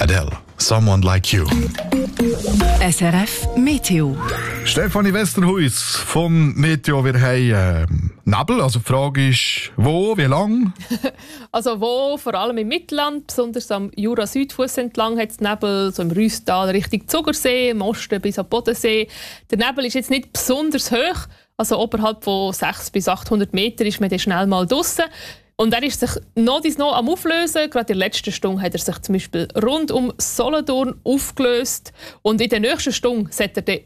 Adele, Someone Like You. SRF Meteo. Stefanie Westerhuis vom Meteo. Wir haben Nebel. Also die Frage ist, wo, wie lang? Also wo, vor allem im Mittelland, besonders am Jura-Südfuss entlang, hat es Nebel, so im Rüsstal Richtung Zugersee, im Osten bis am Bodensee. Der Nebel ist jetzt nicht besonders hoch, also oberhalb von 600 bis 800 Meter ist man dann schnell mal draussen. Und er ist sich noch am Auflösen. Gerade in der letzten Stunde hat er sich zum Beispiel rund um Solothurn aufgelöst. Und in der nächsten Stunde sollte er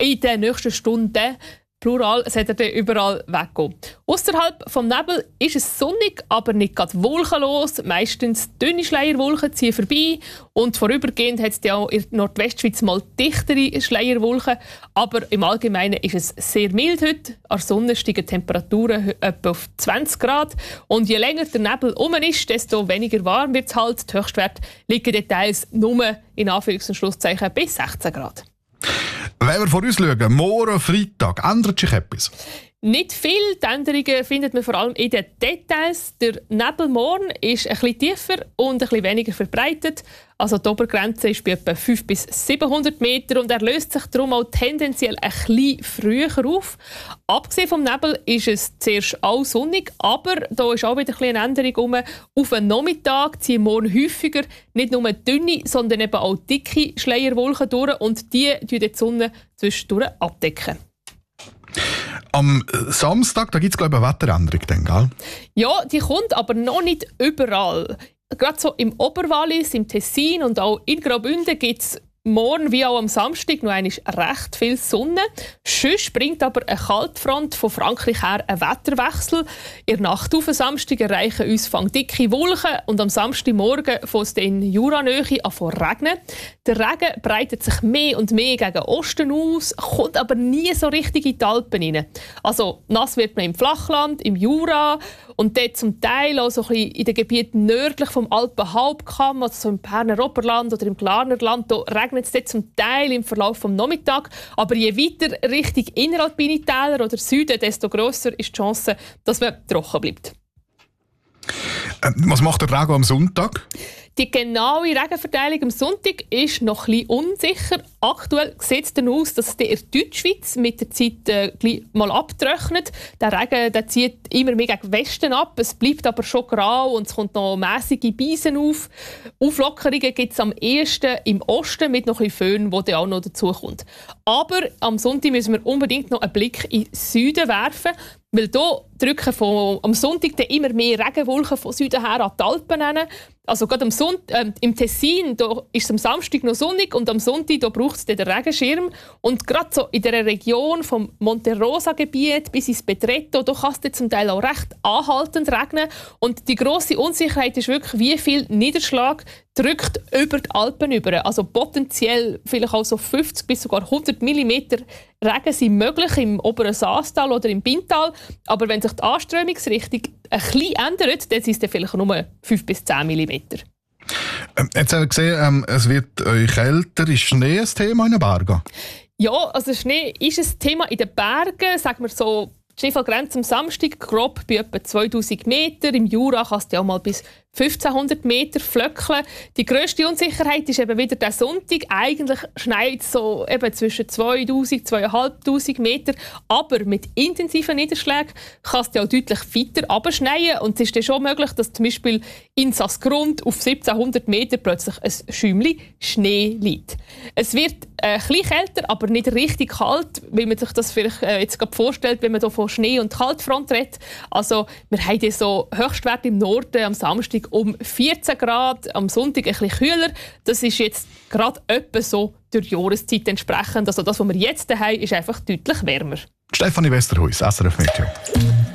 Plural, sollte er überall weggehen. Außerhalb vom Nebel ist es sonnig, aber nicht gerade wolkenlos. Meistens dünne Schleierwolken ziehen vorbei. Und vorübergehend hat es ja auch in der Nordwestschweiz mal dichtere Schleierwolken. Aber im Allgemeinen ist es sehr mild heute. An der Sonne steigen die Temperaturen etwa auf 20 Grad. Und je länger der Nebel um ist, desto weniger warm wird es halt. Die Höchstwerte liegen details nur in Anführungs- und Schlusszeichen bis 16 Grad. Wenn wir vor uns schauen, morgen Freitag, ändert sich etwas? Nicht viel. Die Änderungen findet man vor allem in den Details. Der Nebel morgen ist ein bisschen tiefer und ein bisschen weniger verbreitet. Also die Obergrenze ist bei etwa 500 bis 700 Meter und er löst sich darum auch tendenziell ein bisschen früher auf. Abgesehen vom Nebel ist es zuerst auch sonnig, aber da ist auch wieder ein bisschen eine Änderung rum. Auf den Nachmittag ziehen morgen häufiger nicht nur dünne, sondern eben auch dicke Schleierwolken durch und die die Sonne zwischendurch abdecken. Am Samstag gibt es, glaube ich, eine Wetteränderung, dann, gell? Ja, die kommt aber noch nicht überall. Gerade so im Oberwallis, im Tessin und auch in Graubünden gibt es morgen wie auch am Samstag noch einmal recht viel Sonne. Sonst bringt aber eine Kaltfront von Frankreich her einen Wetterwechsel. In der Nacht auf den Samstag erreichen uns dicke Wolken und am Samstagmorgen fängt es in Juranähe an zu regnen. Der Regen breitet sich mehr und mehr gegen Osten aus, kommt aber nie so richtig in die Alpen rein. Also nass wird man im Flachland, im Jura und dort zum Teil auch so ein bisschen in den Gebieten nördlich vom Alpenhauptkamm, also so im Berner Oberland oder im Glarnerland, da regnet es dort zum Teil im Verlauf des Nachmittags. Aber je weiter Richtung inneralpine Täler oder Süden, desto grösser ist die Chance, dass man trocken bleibt. Was macht der Regen am Sonntag? Die genaue Regenverteilung am Sonntag ist noch etwas unsicher. Aktuell sieht es dann aus, dass es in der Deutschschweiz mit der Zeit gleich mal abtrocknet. Der Regen zieht immer mehr gegen Westen ab. Es bleibt aber schon grau und es kommt noch mässige Beisen auf. Auflockerungen gibt es am ehesten im Osten mit noch ein bisschen Föhn, der auch noch dazu kommt. Aber am Sonntag müssen wir unbedingt noch einen Blick in den Süden werfen. Weil hier drücken am Sonntag dann immer mehr Regenwolken von Süden her an die Alpen hin. Also gerade im Tessin da ist es am Samstag noch sonnig und am Sonntag braucht es den Regenschirm. Und gerade so in der Region vom Monte Rosa-Gebiet bis ins Bedretto, da kann es zum Teil auch recht anhaltend regnen. Und die grosse Unsicherheit ist wirklich, wie viel Niederschlag drückt über die Alpen über. Also potenziell vielleicht auch so 50 bis sogar 100 mm Regen sind möglich im oberen Saastal oder im Bintal. Aber wenn sich die Anströmungsrichtung ein bisschen ändert, dann sind es vielleicht nur 5 bis 10 mm. Jetzt haben wir gesehen, es wird kälter. Ist Schnee ein Thema in den Bergen? Ja, also Schnee ist ein Thema in den Bergen. Sagen wir so, die Schneefallgrenze am Samstag grob bei etwa 2000 Meter. Im Jura kann es ja auch mal bis 1500 Meter flöckeln. Die grösste Unsicherheit ist eben wieder der Sonntag. Eigentlich schneit es so eben zwischen 2000 und 2500 Meter. Aber mit intensiven Niederschlägen kann es ja auch deutlich weiter abschneien. Und es ist dann schon möglich, dass zum Beispiel in Sassgrund auf 1700 Meter plötzlich ein Schäumchen Schnee liegt. Es wird ein bisschen kälter, aber nicht richtig kalt, wie man sich das vielleicht jetzt gerade vorstellt, wenn man hier von Schnee- und Kaltfront redet. Also wir haben hier so Höchstwerte im Norden am Samstag um 14 Grad, am Sonntag ein bisschen kühler. Das ist jetzt gerade etwa so der Jahreszeit entsprechend. Also das, was wir jetzt haben, ist einfach deutlich wärmer. Stefanie Westerhuis, SRF Meteo.